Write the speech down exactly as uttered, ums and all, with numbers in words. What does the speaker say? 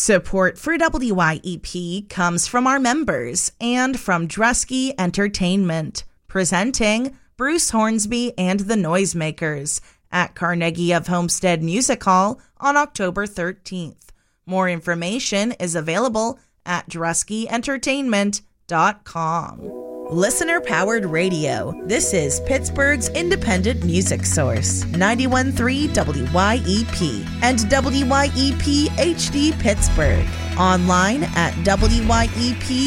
Support for W Y E P comes from our members and from Drusky Entertainment, presenting Bruce Hornsby and the Noisemakers at Carnegie of Homestead Music Hall on October thirteenth. More information is available at drusky entertainment dot com. Listener-powered radio. This is Pittsburgh's independent music source, ninety-one point three W Y E P and W Y E P H D Pittsburgh. Online at W Y E P